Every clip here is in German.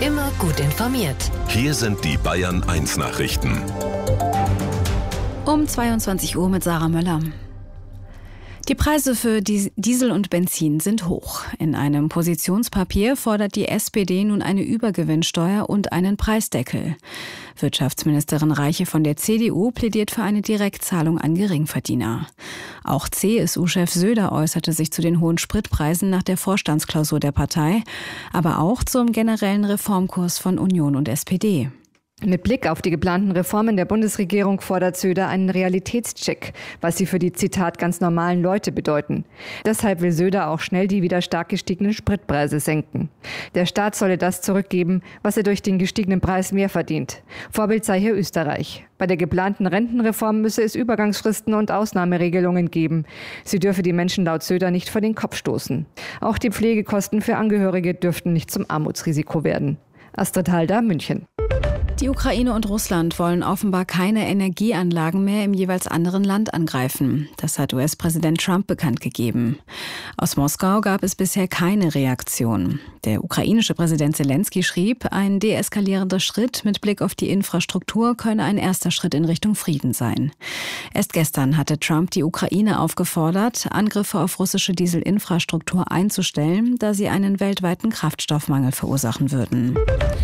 Immer gut informiert. Hier sind die Bayern 1 Nachrichten. Um 22 Uhr mit Sarah Möller. Die Preise für Diesel und Benzin sind hoch. In einem Positionspapier fordert die SPD nun eine Übergewinnsteuer und einen Preisdeckel. Wirtschaftsministerin Reiche von der CDU plädiert für eine Direktzahlung an Geringverdiener. Auch CSU-Chef Söder äußerte sich zu den hohen Spritpreisen nach der Vorstandsklausur der Partei, aber auch zum generellen Reformkurs von Union und SPD. Mit Blick auf die geplanten Reformen der Bundesregierung fordert Söder einen Realitätscheck, was sie für die, Zitat, ganz normalen Leute bedeuten. Deshalb will Söder auch schnell die wieder stark gestiegenen Spritpreise senken. Der Staat solle das zurückgeben, was er durch den gestiegenen Preis mehr verdient. Vorbild sei hier Österreich. Bei der geplanten Rentenreform müsse es Übergangsfristen und Ausnahmeregelungen geben. Sie dürfe die Menschen laut Söder nicht vor den Kopf stoßen. Auch die Pflegekosten für Angehörige dürften nicht zum Armutsrisiko werden. Astrid Halder, München. Die Ukraine und Russland wollen offenbar keine Energieanlagen mehr im jeweils anderen Land angreifen. Das hat US-Präsident Trump bekannt gegeben. Aus Moskau gab es bisher keine Reaktion. Der ukrainische Präsident Zelensky schrieb, ein deeskalierender Schritt mit Blick auf die Infrastruktur könne ein erster Schritt in Richtung Frieden sein. Erst gestern hatte Trump die Ukraine aufgefordert, Angriffe auf russische Dieselinfrastruktur einzustellen, da sie einen weltweiten Kraftstoffmangel verursachen würden.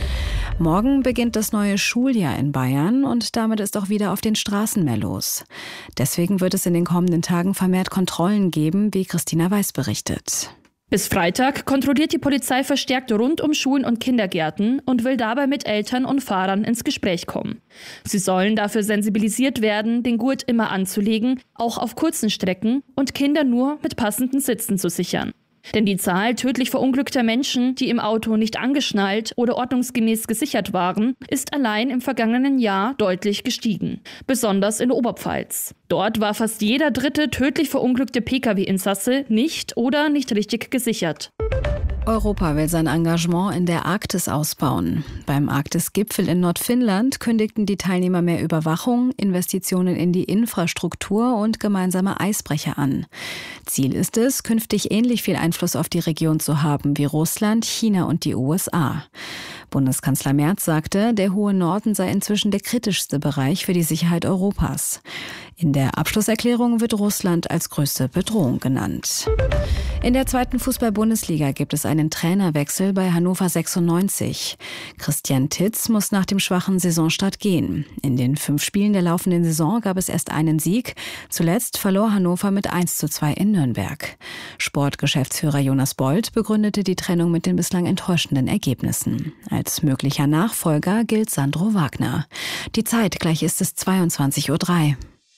Morgen beginnt das neue Schuljahr in Bayern und damit ist auch wieder auf den Straßen mehr los. Deswegen wird es in den kommenden Tagen vermehrt Kontrollen geben, wie Christina Weiß berichtet. Bis Freitag kontrolliert die Polizei verstärkt rund um Schulen und Kindergärten und will dabei mit Eltern und Fahrern ins Gespräch kommen. Sie sollen dafür sensibilisiert werden, den Gurt immer anzulegen, auch auf kurzen Strecken und Kinder nur mit passenden Sitzen zu sichern. Denn die Zahl tödlich verunglückter Menschen, die im Auto nicht angeschnallt oder ordnungsgemäß gesichert waren, ist allein im vergangenen Jahr deutlich gestiegen. Besonders in der Oberpfalz. Dort war fast jeder dritte tödlich verunglückte Pkw-Insasse nicht oder nicht richtig gesichert. Europa will sein Engagement in der Arktis ausbauen. Beim Arktis-Gipfel in Nordfinnland kündigten die Teilnehmer mehr Überwachung, Investitionen in die Infrastruktur und gemeinsame Eisbrecher an. Ziel ist es, künftig ähnlich viel Einfluss auf die Region zu haben wie Russland, China und die USA. Bundeskanzler Merz sagte, der hohe Norden sei inzwischen der kritischste Bereich für die Sicherheit Europas. In der Abschlusserklärung wird Russland als größte Bedrohung genannt. In der 2. Fußball-Bundesliga gibt es einen Trainerwechsel bei Hannover 96. Christian Titz muss nach dem schwachen Saisonstart gehen. In den 5 Spielen der laufenden Saison gab es erst einen Sieg. Zuletzt verlor Hannover mit 1:2 in Nürnberg. Sportgeschäftsführer Jonas Bold begründete die Trennung mit den bislang enttäuschenden Ergebnissen. Als möglicher Nachfolger gilt Sandro Wagner. Die Zeit, gleich ist es 22:03 Uhr.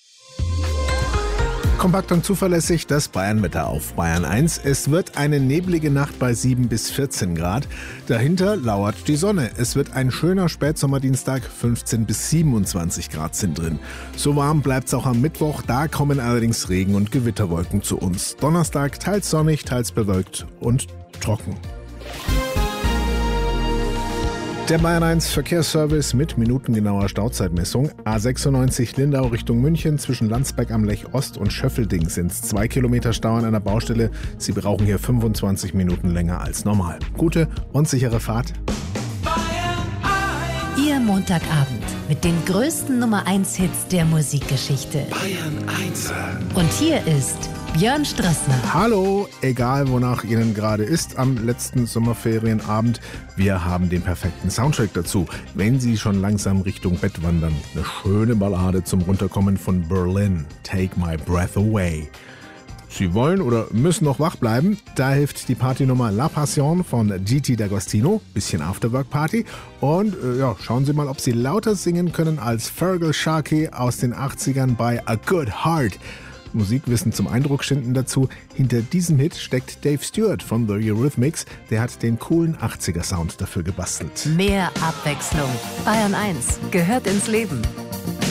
Kompakt und zuverlässig das Bayern-Wetter auf Bayern 1. Es wird eine neblige Nacht bei 7 bis 14 Grad. Dahinter lauert die Sonne. Es wird ein schöner Spätsommerdienstag, 15 bis 27 Grad sind drin. So warm bleibt's auch am Mittwoch, da kommen allerdings Regen- und Gewitterwolken zu uns. Donnerstag teils sonnig, teils bewölkt und trocken. Der Bayern 1 Verkehrsservice mit minutengenauer Stauzeitmessung. A96 Lindau Richtung München zwischen Landsberg am Lech Ost und Schöffelding sind es 2 Kilometer Stau an einer Baustelle. Sie brauchen hier 25 Minuten länger als normal. Gute und sichere Fahrt. Ihr Montagabend mit den größten Nummer 1 Hits der Musikgeschichte. Bayern 1. Und hier ist Björn Strassner. Hallo, egal wonach Ihnen gerade ist am letzten Sommerferienabend, wir haben den perfekten Soundtrack dazu. Wenn Sie schon langsam Richtung Bett wandern, eine schöne Ballade zum Runterkommen von Berlin, Take My Breath Away. Sie wollen oder müssen noch wach bleiben, da hilft die Partynummer La Passion von Gigi D'Agostino, bisschen Afterwork-Party. Und schauen Sie mal, ob Sie lauter singen können als Fergal Sharkey aus den 80ern bei A Good Heart. Musikwissen zum Eindruck schinden dazu. Hinter diesem Hit steckt Dave Stewart von The Eurythmics. Der hat den coolen 80er-Sound dafür gebastelt. Mehr Abwechslung. Bayern 1 gehört ins Leben.